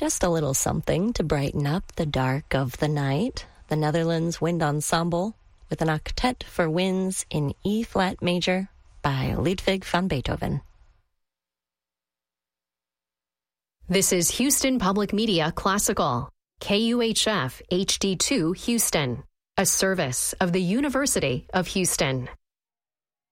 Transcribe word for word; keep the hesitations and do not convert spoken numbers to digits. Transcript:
just a little something to brighten up the dark of the night. The Netherlands Wind Ensemble with an octet for winds in E-flat major by Ludwig van Beethoven. This is Houston Public Media Classical, K U H F H D two Houston, a service of the University of Houston.